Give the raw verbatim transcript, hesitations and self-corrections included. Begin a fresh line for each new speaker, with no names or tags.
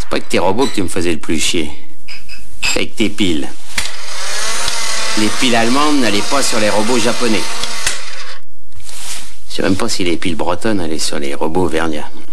Pas que tes robots que tu me faisais le plus chier. Avec tes piles. Les piles allemandes n'allaient pas sur les robots japonais. Je sais même pas si les piles bretonnes allaient sur les robots vernias.